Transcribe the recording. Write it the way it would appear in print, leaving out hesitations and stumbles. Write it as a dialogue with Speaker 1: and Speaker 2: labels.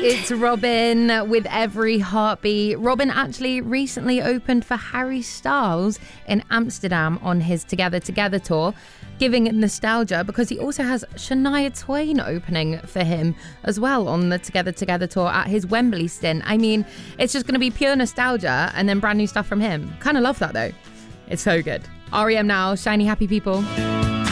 Speaker 1: It's Robyn with Every Heartbeat. Robyn actually recently opened for Harry Styles in Amsterdam on his Together Together tour, giving nostalgia because he also has Shania Twain opening for him as well on the Together Together tour at his Wembley stint. I mean, it's just going to be pure nostalgia and then brand new stuff from him. Kind of love that though. It's so good. R.E.M. now, Shiny Happy People.